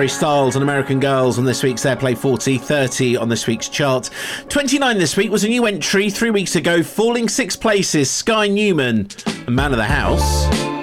Harry Styles and American Girls on this week's Airplay 40, 30 on this week's chart. 29 this week was a new entry 3 weeks ago, falling 6 places, Sky Newman, and Man of the House.